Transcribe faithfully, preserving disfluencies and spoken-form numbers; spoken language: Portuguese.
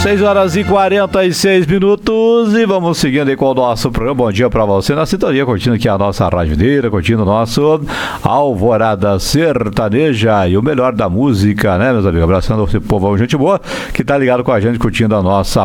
seis horas e quarenta e seis minutos e vamos seguindo aí com o nosso programa. Bom dia pra você na sintonia, curtindo aqui a nossa Rádio Mineira, curtindo o nosso Alvorada Sertaneja e o melhor da música, né, meus amigos? Abraçando esse povão, gente boa, que tá ligado com a gente, curtindo a nossa